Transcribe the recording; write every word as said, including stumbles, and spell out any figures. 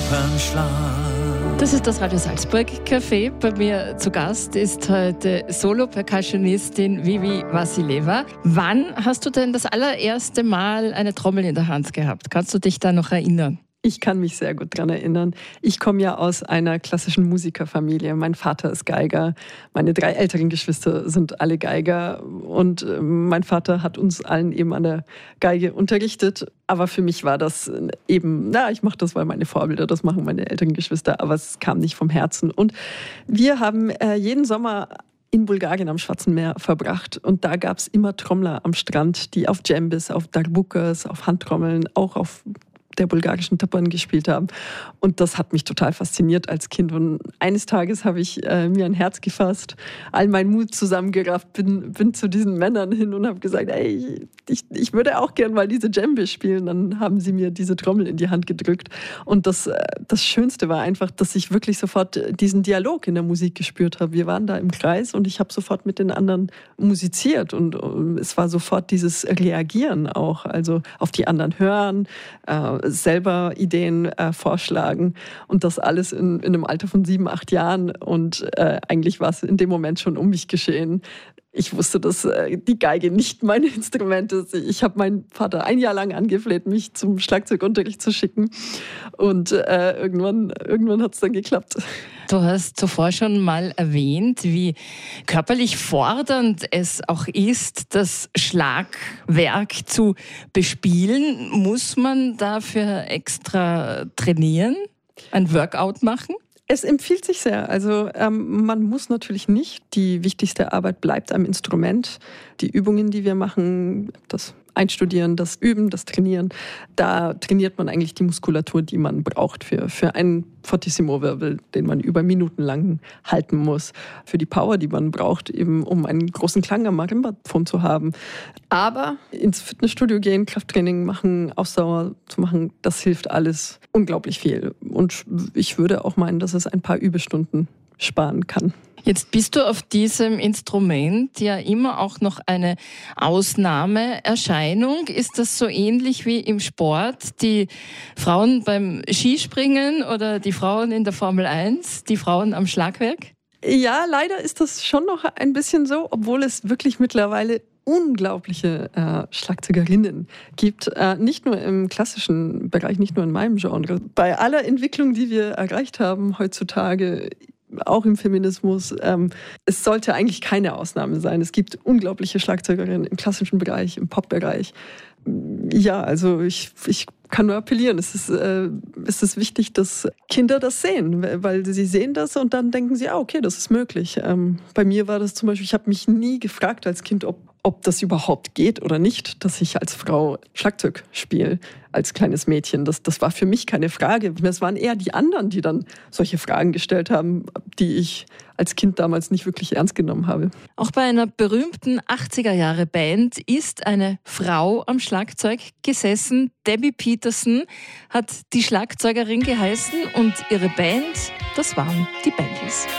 Opernschlag. Das ist das Radio Salzburg Café. Bei mir zu Gast ist heute Solo-Percussionistin Vivi Vassileva. Wann hast du denn das allererste Mal eine Trommel in der Hand gehabt? Kannst du dich da noch erinnern? Ich kann mich sehr gut daran erinnern. Ich komme ja aus einer klassischen Musikerfamilie. Mein Vater ist Geiger, meine drei älteren Geschwister sind alle Geiger und mein Vater hat uns allen eben an der Geige unterrichtet. Aber für mich war das eben, na, ich mache das, weil meine Vorbilder das machen, meine älteren Geschwister, aber es kam nicht vom Herzen. Und wir haben äh, jeden Sommer in Bulgarien am Schwarzen Meer verbracht. Und da gab es immer Trommler am Strand, die auf Djembes, auf Darbukas, auf Handtrommeln, auch auf der bulgarischen Tapan gespielt haben. Und das hat mich total fasziniert als Kind. Und eines Tages habe ich äh, mir ein Herz gefasst, all meinen Mut zusammengerafft, bin, bin zu diesen Männern hin und habe gesagt, ey, ich, ich würde auch gern mal diese Djembe spielen. Dann haben sie mir diese Trommel in die Hand gedrückt. Und das, äh, das Schönste war einfach, dass ich wirklich sofort diesen Dialog in der Musik gespürt habe. Wir waren da im Kreis und ich habe sofort mit den anderen musiziert. Und, und es war sofort dieses Reagieren auch, also auf die anderen hören, äh, selber Ideen äh, vorschlagen und das alles in, in einem Alter von sieben, acht Jahren und äh, eigentlich war es in dem Moment schon um mich geschehen. Ich wusste, dass äh, die Geige nicht mein Instrument ist. Ich habe meinen Vater ein Jahr lang angefleht, mich zum Schlagzeugunterricht zu schicken und äh, irgendwann, irgendwann hat es dann geklappt. Du hast zuvor schon mal erwähnt, wie körperlich fordernd es auch ist, das Schlagwerk zu bespielen. Muss man dafür extra trainieren, ein Workout machen? Es empfiehlt sich sehr. Also ähm, man muss natürlich nicht. Die wichtigste Arbeit bleibt am Instrument. Die Übungen, die wir machen, das Einstudieren, das Üben, das Trainieren, da trainiert man eigentlich die Muskulatur, die man braucht für, für einen Fortissimo-Wirbel, den man über Minuten lang halten muss. Für die Power, die man braucht, eben um einen großen Klang am Marimbaphon zu haben. Aber ins Fitnessstudio gehen, Krafttraining machen, Ausdauer zu machen, das hilft alles unglaublich viel. Und ich würde auch meinen, dass es ein paar Übestunden sparen kann. Jetzt bist du auf diesem Instrument ja immer auch noch eine Ausnahmeerscheinung. Ist das so ähnlich wie im Sport? Die Frauen beim Skispringen oder die Frauen in der Formel eins, die Frauen am Schlagwerk? Ja, leider ist das schon noch ein bisschen so, obwohl es wirklich mittlerweile unglaubliche äh, Schlagzeugerinnen gibt. Äh, nicht nur im klassischen Bereich, nicht nur in meinem Genre. Bei aller Entwicklung, die wir erreicht haben heutzutage, auch im Feminismus. Ähm, es sollte eigentlich keine Ausnahme sein. Es gibt unglaubliche Schlagzeugerinnen im klassischen Bereich, im Pop-Bereich. Ja, also ich, ich kann nur appellieren. Es ist, äh, es ist wichtig, dass Kinder das sehen, weil sie sehen das und dann denken sie, ah, okay, das ist möglich. Ähm, bei mir war das zum Beispiel, ich habe mich nie gefragt als Kind, ob, ob das überhaupt geht oder nicht, dass ich als Frau Schlagzeug spiele, als kleines Mädchen. Das, das war für mich keine Frage. Es waren eher die anderen, die dann solche Fragen gestellt haben, die ich als Kind damals nicht wirklich ernst genommen habe. Auch bei einer berühmten achtziger-Jahre-Band ist eine Frau am Schlagzeug gesessen. Debbie Peterson hat die Schlagzeugerin geheißen und ihre Band, das waren die Bangles.